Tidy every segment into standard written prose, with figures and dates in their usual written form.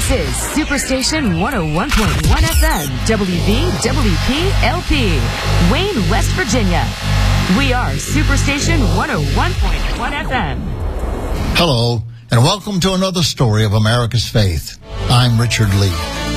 This is Superstation 101.1 FM, WVWP-LP, Wayne, West Virginia. We are Superstation 101.1 FM. Hello, and welcome to another story of America's faith. I'm Richard Lee.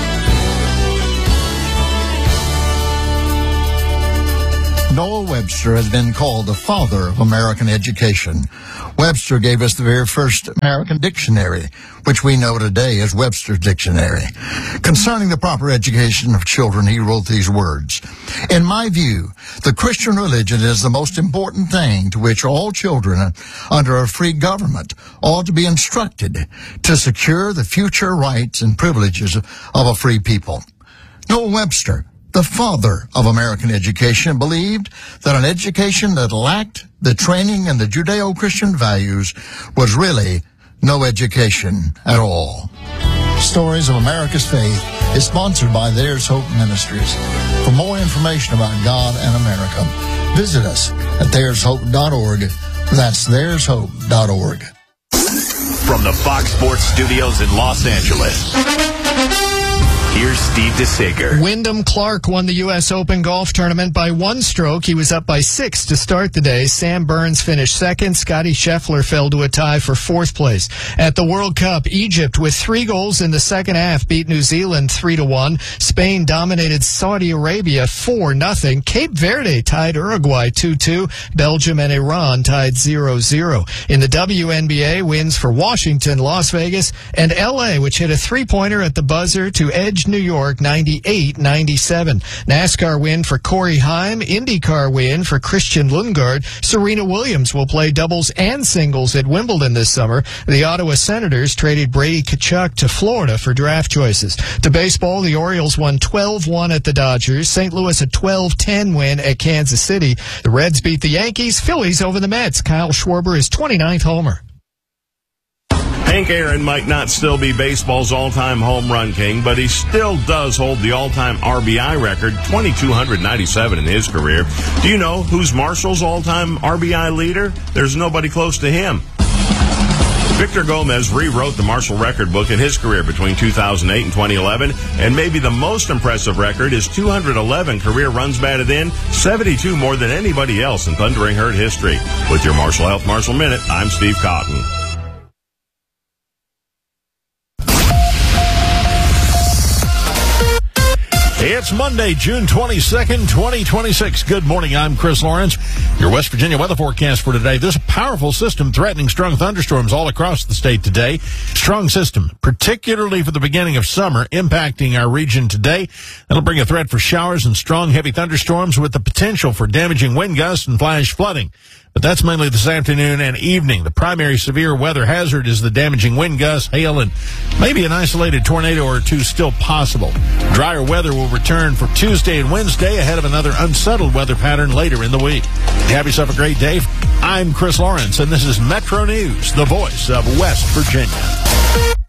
Noah Webster has been called the father of American education. Webster gave us the very first American dictionary, which we know today as Webster's Dictionary. Concerning the proper education of children, he wrote these words: "In my view, the Christian religion is the most important thing to which all children under a free government ought to be instructed to secure the future rights and privileges of a free people." Noah Webster, the father of American education, believed that an education that lacked the training and the Judeo-Christian values was really no education at all. Stories of America's Faith is sponsored by There's Hope Ministries. For more information about God and America, visit us at there'shope.org. That's there'shope.org. From the Fox Sports Studios in Los Angeles, here's Steve DeSager. Wyndham Clark won the U.S. Open golf tournament by one stroke. He was up by 6 to start the day. Sam Burns finished second. Scotty Scheffler fell to a tie for fourth place. At the World Cup, Egypt, with 3 goals in the second half, beat New Zealand 3-1. Spain dominated Saudi Arabia 4-0. Cape Verde tied Uruguay 2-2. Belgium and Iran tied 0-0. In the WNBA, wins for Washington, Las Vegas, and L.A., which hit a three-pointer at the buzzer to edge New York 98-97. NASCAR win for Corey Heim. IndyCar win for Christian Lundgaard. Serena Williams will play doubles and singles at Wimbledon this summer. The Ottawa Senators traded Brady Tkachuk to Florida for draft choices. To baseball, the Orioles won 12-1 at the Dodgers. St. Louis a 12-10 win at Kansas City. The Reds beat the Yankees. Phillies over the Mets. Kyle Schwarber is 29th homer. Hank Aaron might not still be baseball's all-time home run king, but he still does hold the all-time RBI record, 2,297 in his career. Do you know who's Marshall's all-time RBI leader? There's nobody close to him. Victor Gomez rewrote the Marshall record book in his career between 2008 and 2011, and maybe the most impressive record is 211 career runs batted in, 72 more than anybody else in Thundering Herd history. With your Marshall Health Marshall Minute, I'm Steve Cotton. It's Monday, June 22nd, 2026. Good morning. I'm Chris Lawrence. Your West Virginia weather forecast for today. There's a powerful system threatening strong thunderstorms all across the state today. Strong system, particularly for the beginning of summer, impacting our region today. That'll bring a threat for showers and strong, heavy thunderstorms with the potential for damaging wind gusts and flash flooding. But that's mainly this afternoon and evening. The primary severe weather hazard is the damaging wind gusts, hail, and maybe an isolated tornado or two still possible. Drier weather will return for Tuesday and Wednesday ahead of another unsettled weather pattern later in the week. Have yourself a great day. I'm Chris Lawrence, and this is Metro News, the voice of West Virginia.